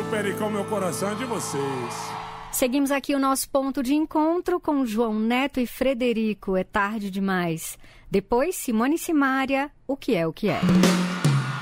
Pericão, meu coração é de vocês. Seguimos aqui o nosso ponto de encontro com João Neto e Frederico. É tarde demais. Depois, Simone e Simária, o que é o que é.